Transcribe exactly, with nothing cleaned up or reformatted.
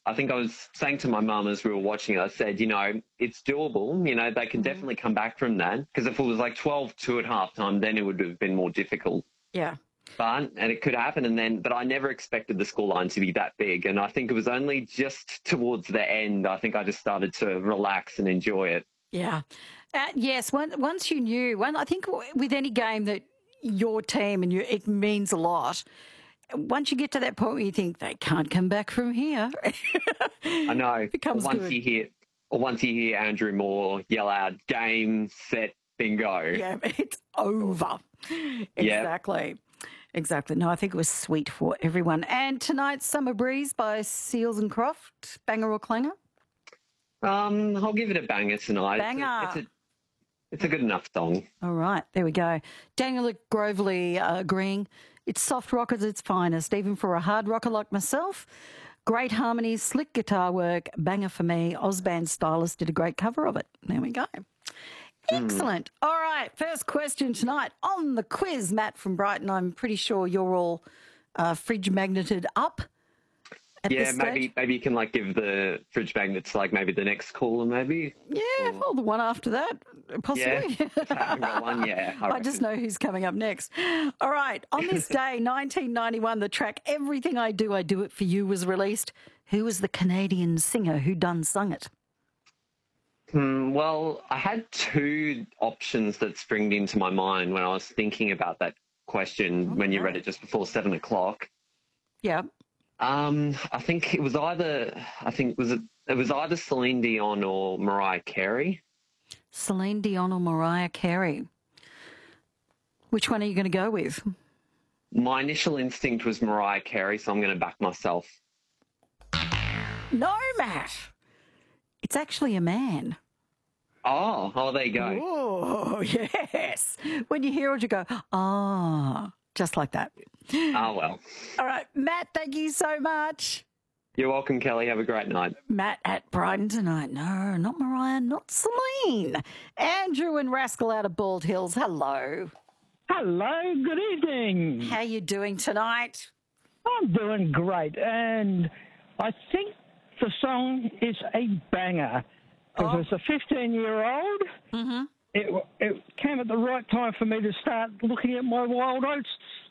I think I was saying to my mum as we were watching it, I said, you know, it's doable. You know, they can Mm-hmm. definitely come back from that. Because if it was like twelve two at halftime, then it would have been more difficult. Yeah. But, and it could happen. And then, but I never expected the scoreline to be that big. And I think it was only just towards the end, I think I just started to relax and enjoy it. Yeah. Uh, yes, one, once you knew, one, I think with any game that your team and you, it means a lot, once you get to that point where you think they can't come back from here. I know. It becomes or once good. you hear, or once you hear Andrew Moore yell out, game, set, bingo. Yeah, it's over. Exactly. Exactly. No, I think it was sweet for everyone. And tonight's Summer Breeze by Seals and Croft, banger or clanger? Um, I'll give it a banger tonight. Banger. It's a, it's a, it's a good enough song. All right, there we go. Daniel Grovely uh, agreeing. It's soft rock at its finest, even for a hard rocker like myself. Great harmonies, slick guitar work, banger for me. Ozband Stylist did a great cover of it. There we go. Excellent. Mm. All right, first question tonight on the quiz, Matt from Brighton. I'm pretty sure you're all uh, fridge magneted up. At yeah, this maybe stage. maybe you can like give the fridge magnets like maybe the next caller, maybe. Yeah, or, or the one after that, possibly. Yeah, haven't got one. Yeah, I, I just know who's coming up next. All right, on this day, nineteen ninety-one, the track "Everything I Do, I Do It for You" was released. Who was the Canadian singer who done sung it? Hmm, well, I had two options that springed into my mind when I was thinking about that question Oh, when you no. read it just before seven o'clock. Yeah. Um, I think it was either I think was it it was either Celine Dion or Mariah Carey. Celine Dion or Mariah Carey. Which one are you going to go with? My initial instinct was Mariah Carey, so I'm going to back myself. No, Matt. It's actually a man. Oh, oh, there you go. Oh, yes. When you hear it, you go, ah, just like that. Oh, well. All right, Matt, thank you so much. You're welcome, Kelly. Have a great night. Matt at Brighton tonight. No, not Mariah, not Celine. Andrew and Rascal out of Bald Hills. Hello. Hello, good evening. How you doing tonight? I'm doing great, and I think the song is a banger because Oh. as a fifteen-year-old, Mm-hmm. it, it came at the right time for me to start looking at my wild oats